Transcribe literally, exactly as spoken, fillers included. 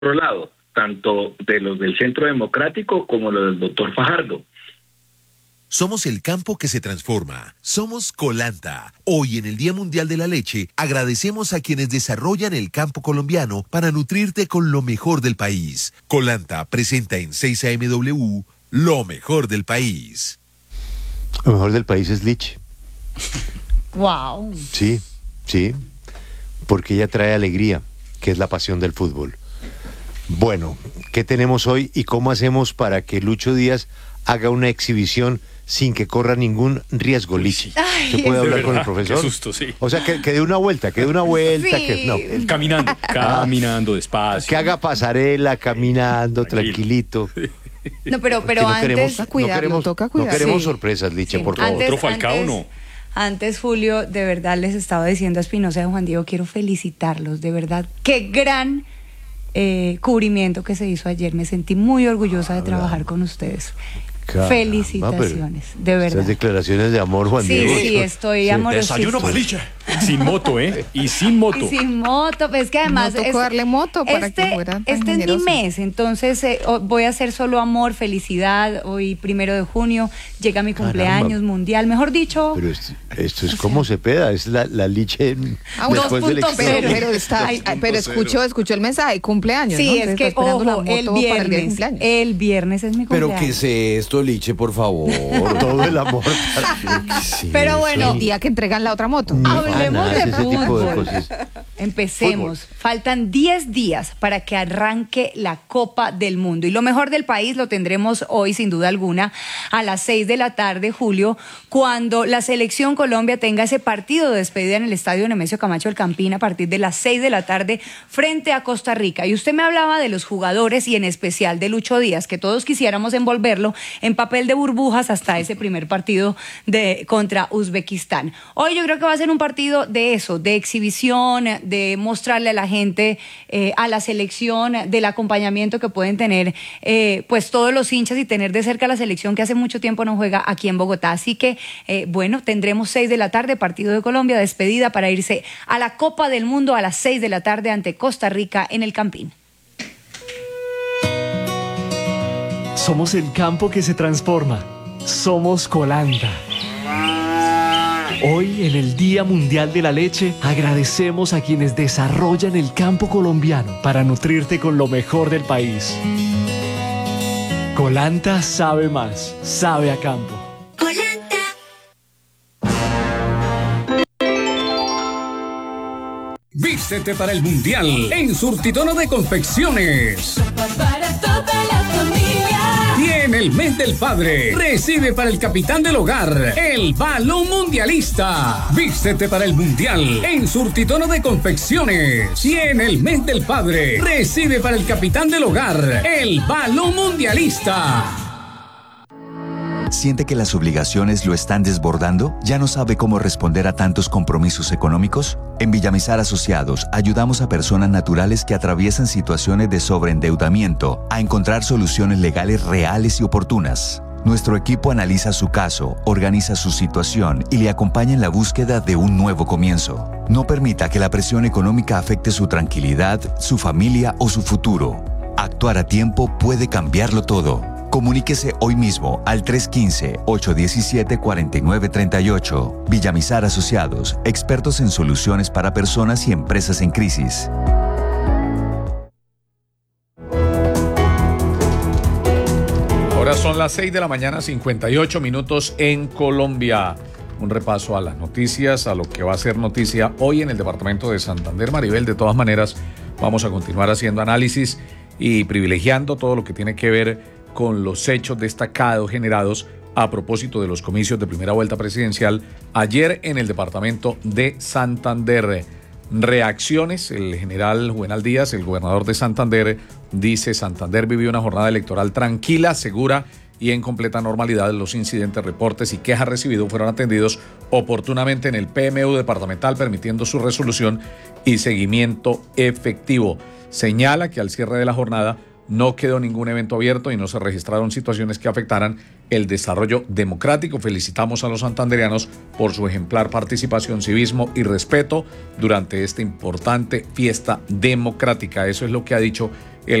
otro lado, tanto de los del Centro Democrático como los del doctor Fajardo. Somos el campo que se transforma. Somos Colanta. Hoy, en el Día Mundial de la Leche, agradecemos a quienes desarrollan el campo colombiano para nutrirte con lo mejor del país. Colanta presenta en seis A M W lo mejor del país. Lo mejor del país es leche. Wow. Sí, sí, porque ella trae alegría, que es la pasión del fútbol. Bueno, ¿qué tenemos hoy y cómo hacemos para que Lucho Díaz haga una exhibición sin que corra ningún riesgo, Lichi? Ay, ¿Se puede hablar verdad, con el profesor? Qué susto, sí. O sea, que, que dé una vuelta, que dé una vuelta, Sí. que no. Caminando, caminando despacio. Que haga pasarela, caminando, Tranquilo. tranquilito. No, pero, pero Que no antes... queremos, Toca no cuidarlo, queremos, toca no cuidarlo. queremos Sí. sorpresas, Liche, Sí. por favor. Antes- ¿Otro Falcao antes- no? Antes, Julio, de verdad les estaba diciendo a Espinosa y a Juan Diego, quiero felicitarlos, de verdad. Qué gran eh, cubrimiento que se hizo ayer. Me sentí muy orgullosa de trabajar con ustedes. Caramba, Felicitaciones, de verdad. Esas declaraciones de amor, Juan Sí, Diego. sí, estoy amorosísima. Desayuno paliche. Sin moto, ¿eh? Y sin moto. Y sin moto, pues es que además... No tocó darle moto para este, que fuera tan Este es mi generoso. mes, entonces eh, oh, voy a hacer solo amor, felicidad. Hoy, primero de junio, llega mi cumpleaños Caramba. mundial. Mejor dicho... Pero esto, esto es como Cepeda, es la, la Liche en- Ah, bueno, después del dos punto examen. cero. Pero, pero, está, Ay, ay, pero escuchó, escuchó el mensaje, cumpleaños, Sí, ¿no? es Está que, esperando la ojo, moto el para día de viernes, cumpleaños. el viernes es mi Pero cumpleaños. ¿qué es esto, Liche, por favor? Todo el amor. Sí, Pero bueno, El día que entregan la otra moto. hablemos Ana, de ese tipo de fútbol. cosas. Empecemos. Faltan diez días para que arranque la Copa del Mundo. Y lo mejor del país lo tendremos hoy, sin duda alguna, a las seis de la tarde, Julio, cuando la Selección Colombia tenga ese partido de despedida en el Estadio Nemesio Camacho del Campín a partir de las seis de la tarde frente a Costa Rica. Y usted me hablaba de los jugadores y en especial de Lucho Díaz, que todos quisiéramos envolverlo en papel de burbujas hasta ese primer partido de, contra Uzbekistán. Hoy yo creo que va a ser un partido de eso, de exhibición, de mostrarle a la gente, eh, a la selección, del acompañamiento que pueden tener eh, pues todos los hinchas y tener de cerca a la selección que hace mucho tiempo no juega aquí en Bogotá. Así que, eh, bueno, tendremos seis de la tarde, partido de Colombia, despedida para irse a la Copa del Mundo a las seis de la tarde ante Costa Rica en el Campín. Somos el campo que se transforma. Somos Colanta. Hoy, en el Día Mundial de la Leche, agradecemos a quienes desarrollan el campo colombiano para nutrirte con lo mejor del país. Colanta sabe más, sabe a campo. Vístete para el Mundial en Surtitono de Confecciones. Para toda la familia. Y en el mes del padre, recibe para el capitán del hogar el balón mundialista. Vístete para el Mundial en Surtitono de Confecciones. Y en el mes del padre, recibe para el capitán del hogar el balón mundialista. ¿Siente que las obligaciones lo están desbordando? ¿Ya no sabe cómo responder a tantos compromisos económicos? En Villamizar Asociados ayudamos a personas naturales que atraviesan situaciones de sobreendeudamiento a encontrar soluciones legales reales y oportunas. Nuestro equipo analiza su caso, organiza su situación y le acompaña en la búsqueda de un nuevo comienzo. No permita que la presión económica afecte su tranquilidad, su familia o su futuro. Actuar a tiempo puede cambiarlo todo. Comuníquese hoy mismo al tres uno cinco, ocho uno siete, cuatro nueve tres ocho. Villamizar Asociados, expertos en soluciones para personas y empresas en crisis. Ahora son las seis de la mañana, cincuenta y ocho minutos en Colombia. Un repaso a las noticias, a lo que va a ser noticia hoy en el departamento de Santander. Maribel, de todas maneras, vamos a continuar haciendo análisis y privilegiando todo lo que tiene que ver con los hechos destacados generados a propósito de los comicios de primera vuelta presidencial ayer en el departamento de Santander. Reacciones, el general Juvenal Díaz, el gobernador de Santander, dice: Santander vivió una jornada electoral tranquila, segura y en completa normalidad. Los incidentes, reportes y quejas recibidos fueron atendidos oportunamente en el P M U departamental, permitiendo su resolución y seguimiento efectivo. Señala que al cierre de la jornada no quedó ningún evento abierto y no se registraron situaciones que afectaran el desarrollo democrático. Felicitamos a los santandereanos por su ejemplar participación, civismo y respeto durante esta importante fiesta democrática. Eso es lo que ha dicho